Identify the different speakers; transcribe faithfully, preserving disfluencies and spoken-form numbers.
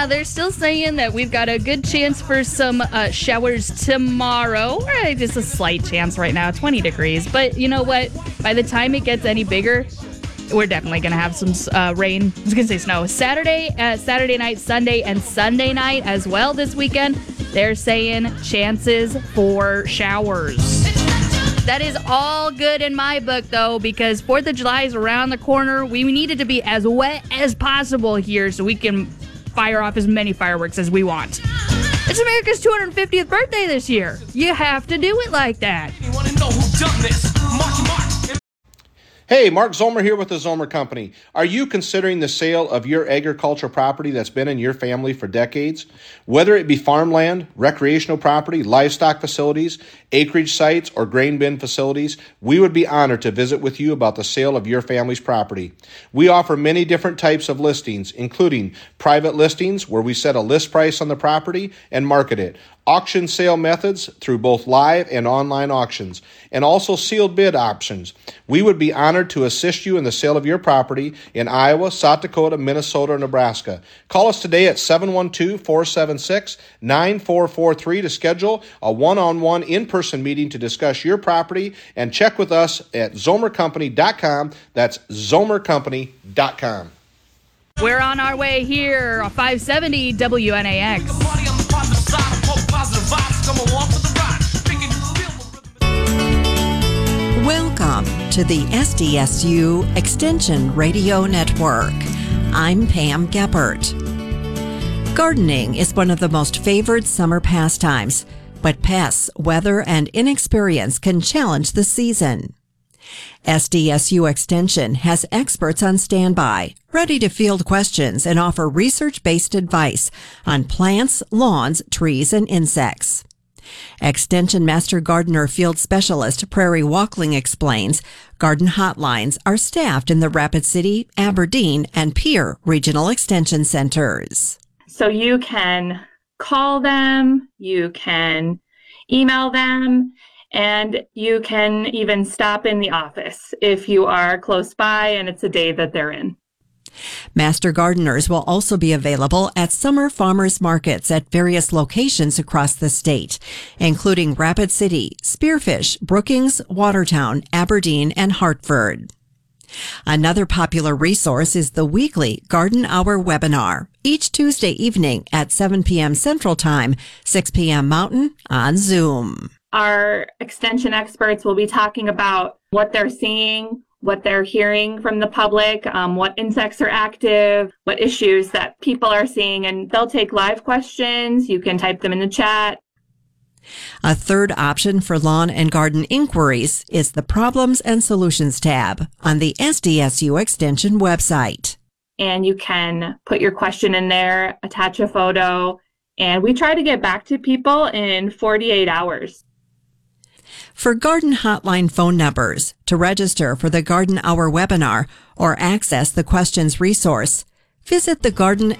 Speaker 1: Now, they're still saying that we've got a good chance for some uh, showers tomorrow. Right, just a slight chance right now, twenty degrees. But you know what? By the time it gets any bigger, we're definitely going to have some uh, rain. I was going to say snow. Saturday, uh, Saturday night, Sunday, and Sunday night as well this weekend. They're saying chances for showers. That is all good in my book, though, because fourth of July is around the corner. We need it to be as wet as possible here so we can fire off as many fireworks as we want. It's America's two hundred fiftieth birthday this year. You have to do it like that.
Speaker 2: You want to know who done this? Mark, Mark.
Speaker 3: Hey, Mark Zomer here with the Zomer Company. Are you considering the sale of your agricultural property that's been in your family for decades? Whether it be farmland, recreational property, livestock facilities, acreage sites, or grain bin facilities, we would be honored to visit with you about the sale of your family's property. We offer many different types of listings, including private listings where we set a list price on the property and market it, auction sale methods through both live and online auctions, and also sealed bid options. We would be honored to assist you in the sale of your property in Iowa, South Dakota, Minnesota, or Nebraska. Call us today at seven one two, four seven six, nine four four three to schedule a one-on-one in-person meeting to discuss your property, and check with us at zomer company dot com. That's zomer company dot com.
Speaker 1: We're on our way here on five seventy W N A X.
Speaker 4: Welcome to the S D S U Extension Radio Network. I'm Pam Geppert. Gardening is one of the most favored summer pastimes, but pests, weather, and inexperience can challenge the season. S D S U Extension has experts on standby, ready to field questions and offer research-based advice on plants, lawns, trees, and insects. Extension Master Gardener Field Specialist Prairie Walkling explains garden hotlines are staffed in the Rapid City, Aberdeen, and Pierre Regional Extension Centers.
Speaker 5: So you can call them, you can email them, and you can even stop in the office if you are close by and it's a day that they're in.
Speaker 4: Master gardeners will also be available at summer farmers markets at various locations across the state, including Rapid City, Spearfish, Brookings, Watertown, Aberdeen, and Hartford. Another popular resource is the weekly Garden Hour webinar, each Tuesday evening at seven p.m. Central Time, six p.m. Mountain on Zoom.
Speaker 5: Our extension experts will be talking about what they're seeing, what they're hearing from the public, um, what insects are active, what issues that people are seeing, and they'll take live questions. You can type them in the chat.
Speaker 4: A third option for lawn and garden inquiries is the Problems and Solutions tab on the S D S U Extension website.
Speaker 5: And you can put your question in there, attach a photo, and we try to get back to people in forty-eight hours.
Speaker 4: For Garden Hotline phone numbers, to register for the Garden Hour webinar or access the questions resource, visit the Garden